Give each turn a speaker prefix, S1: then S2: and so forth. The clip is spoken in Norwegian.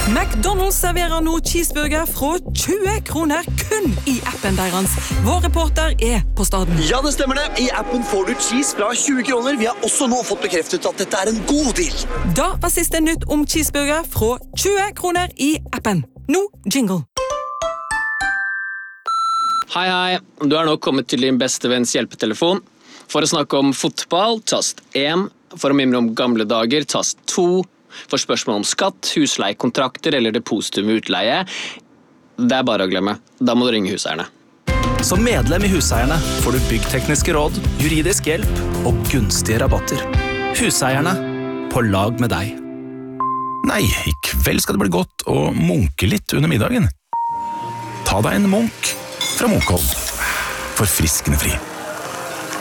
S1: McDonald's serverer nå cheeseburger fra 20 kroner kun i appen deres. Vår reporter på staden.
S2: Ja, det stemmer det. I appen får du cheese fra 20 kroner. Vi har også nå fått bekreftet at dette en god deal.
S1: Da var siste nytt om cheeseburger fra 20 kroner i appen. Nå jingle.
S3: Hei, du nå kommet til din beste venns hjelpetelefon. For å snakke om fotball, tast 1. For å mimre om gamle dager, tast 2. For spørsmål om skatt, husleiekontrakter eller depositum utleie, det bare å glemme. Da må du ringe Huseierne.
S4: Som medlem i Huseierne får du byggtekniske råd, juridisk hjelp og gunstige rabatter. Huseierne, på lag med deg.
S5: Nei, i kveld skal det bli godt å munke litt under middagen. Ta deg en munk fra Munkholm. Forfriskende fri.